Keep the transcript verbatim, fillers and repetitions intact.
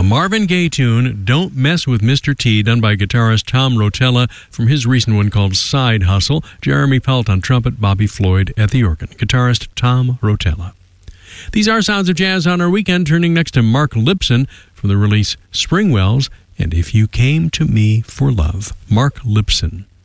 Marvin Gaye tune, Don't Mess With Mister T, done by guitarist Tom Rotella from his recent one called Side Hustle. Jeremy Pelt on trumpet, Bobby Floyd at the organ. Guitarist Tom Rotella. These are Sounds of Jazz on our weekend, turning next to Mark Lipson from the release Springwells and If You Came to Me for Love. Mark Lipson.